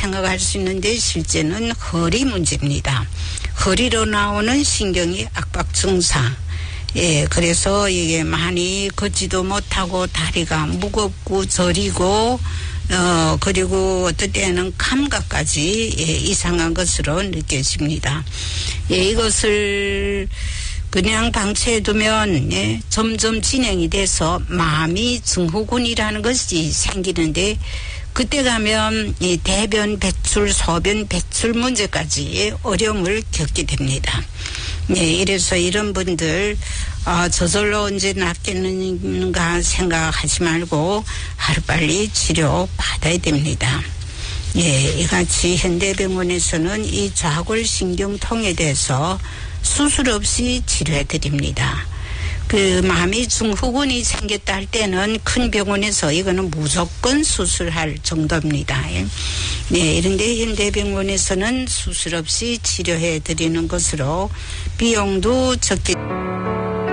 생각할 수 있는데 실제는 허리 문제입니다. 허리로 나오는 신경이 압박 증상. 예, 그래서 이게 많이 걷지도 못하고 다리가 무겁고 저리고 그리고 어떨 때는 감각까지 이상한 것으로 느껴집니다. 예, 이것을 그냥 방치해두면 점점 진행이 돼서 마미 증후군이라는 것이 생기는데 그때 가면 이 대변 배출, 소변 배출 문제까지 어려움을 겪게 됩니다. 이래서 이런 분들 저절로 언제 낫겠는가 생각하지 말고 하루빨리 치료 받아야 됩니다. 이같이 현대병원에서는 이 좌골신경통에 대해서 수술 없이 치료해 드립니다. 그 마미 증후군이 생겼다 할 때는 큰 병원에서 이거는 무조건 수술할 정도입니다. 이런데 현대병원에서는 수술 없이 치료해 드리는 것으로 비용도 적게